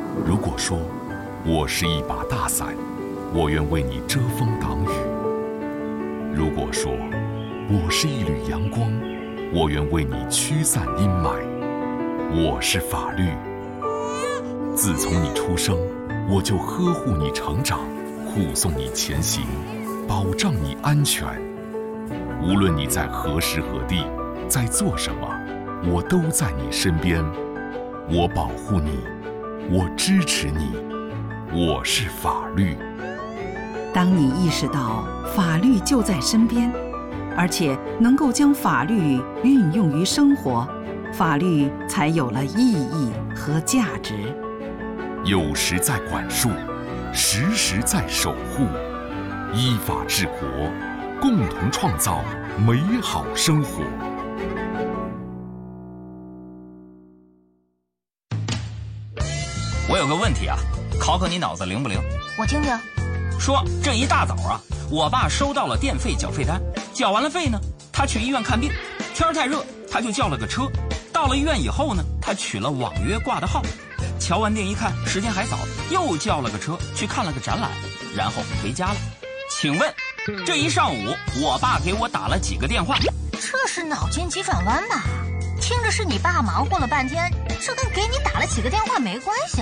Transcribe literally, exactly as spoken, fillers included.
如果说我是一把大伞，我愿为你遮风挡雨；如果说我是一缕阳光，我愿为你驱散阴霾。我是法律，自从你出生，我就呵护你成长，护送你前行，保障你安全。无论你在何时何地，在做什么，我都在你身边。我保护你，我支持你，我是法律。 当你意识到法律就在身边，而且能够将法律运用于生活，法律才有了意义和价值。 有时在管束，时时在守护，依法治国，共同创造美好生活。 我有个问题啊，考考你脑子灵不灵？ 我听听。 说这一大早啊，我爸收到了电费缴费单，缴完了费呢，他去医院看病，天太热，他就叫了个车。到了医院以后呢，他取了网约挂的号，瞧完店一看时间还早，又叫了个车去看了个展览，然后回家了。请问这一上午我爸给我打了几个电话？ 这是脑筋急转弯吧？听着是你爸忙活了半天，这跟给你打了几个电话没关系。